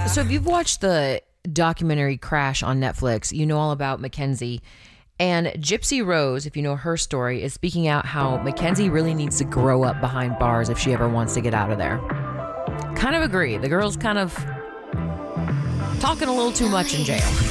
So if you've watched the documentary Crash on Netflix, you know all about Mackenzie. And Gypsy Rose, if you know her story, is speaking out how Mackenzie really needs to grow up behind bars if she ever wants to get out of there. Kind of agree. The girl's kind of talking a little too much in jail.